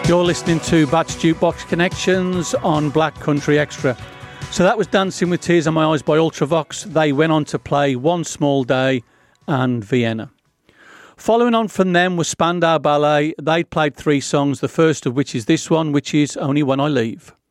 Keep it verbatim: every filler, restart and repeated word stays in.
You're listening to Bat's Jukebox Connections on Black Country Extra. So that was Dancing with Tears in My Eyes by Ultravox. They went on to play One Small Day and Vienna. Following on from them was Spandau Ballet. They played three songs, the first of which is this one, which is Only When I Leave.